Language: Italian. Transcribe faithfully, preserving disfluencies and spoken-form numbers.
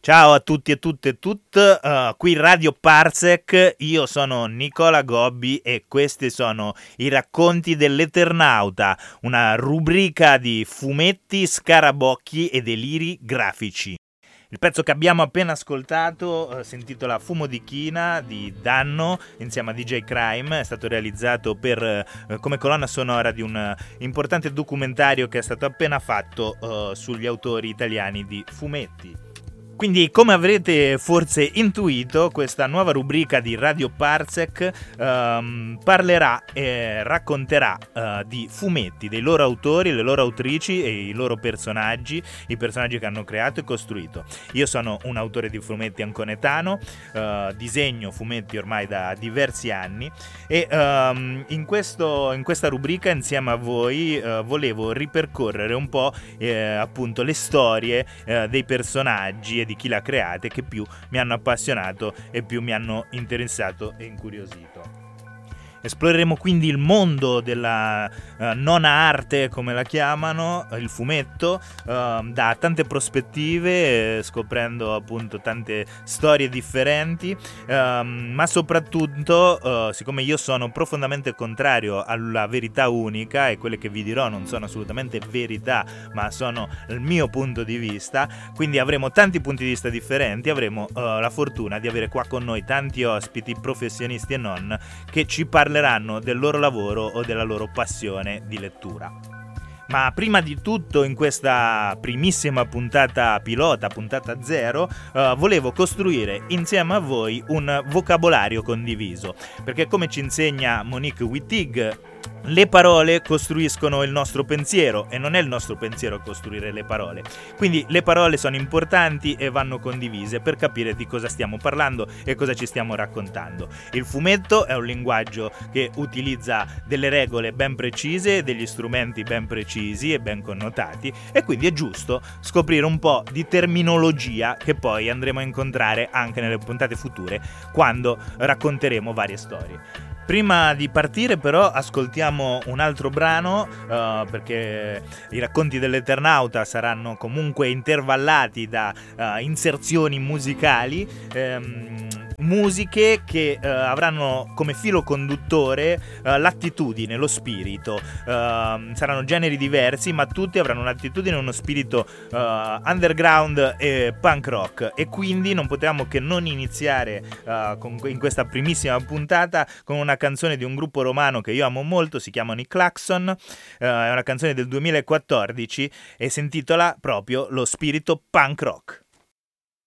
Ciao a tutti e tutte e tutte, uh, qui Radio Parsec, io sono Nicola Gobbi e questi sono i racconti dell'Eternauta, una rubrica di fumetti, scarabocchi e deliri grafici. Il pezzo che abbiamo appena ascoltato uh, si intitola Fumo di China di Danno insieme a D J Crime, è stato realizzato per, uh, come colonna sonora di un uh, importante documentario che è stato appena fatto uh, sugli autori italiani di fumetti. Quindi, come avrete forse intuito, questa nuova rubrica di Radio Parsec um, parlerà e racconterà uh, di fumetti, dei loro autori, le loro autrici e i loro personaggi, i personaggi che hanno creato e costruito. Io sono un autore di fumetti anconetano, uh, disegno fumetti ormai da diversi anni e um, in, questo, in questa rubrica insieme a voi uh, volevo ripercorrere un po' eh, appunto le storie uh, dei personaggi di chi l'ha creata che più mi hanno appassionato e più mi hanno interessato e incuriosito. Esploreremo quindi il mondo della uh, nona arte, come la chiamano, il fumetto, uh, da tante prospettive, eh, scoprendo appunto tante storie differenti, uh, ma soprattutto, uh, siccome io sono profondamente contrario alla verità unica e quelle che vi dirò non sono assolutamente verità, ma sono il mio punto di vista, quindi avremo tanti punti di vista differenti, avremo uh, la fortuna di avere qua con noi tanti ospiti, professionisti e non, che ci parleranno del loro lavoro o della loro passione di lettura. Ma prima di tutto, in questa primissima puntata pilota, puntata zero, uh, volevo costruire insieme a voi un vocabolario condiviso, perché come ci insegna Monique Wittig, le parole costruiscono il nostro pensiero e non è il nostro pensiero a costruire le parole. Quindi le parole sono importanti e vanno condivise per capire di cosa stiamo parlando e cosa ci stiamo raccontando. Il fumetto è un linguaggio che utilizza delle regole ben precise, degli strumenti ben precisi e ben connotati, e quindi è giusto scoprire un po' di terminologia che poi andremo a incontrare anche nelle puntate future quando racconteremo varie storie. Prima di partire però ascoltiamo un altro brano uh, perché i racconti dell'Eternauta saranno comunque intervallati da uh, inserzioni musicali, um, musiche che uh, avranno come filo conduttore uh, l'attitudine, lo spirito. Uh, saranno generi diversi, ma tutti avranno un'attitudine e uno spirito uh, underground e punk rock, e quindi non potevamo che non iniziare uh, con, in questa primissima puntata con una canzone di un gruppo romano che io amo molto, si chiamano i Klaxon. Uh, è una canzone del duemilaquattordici e si intitola proprio Lo spirito punk rock.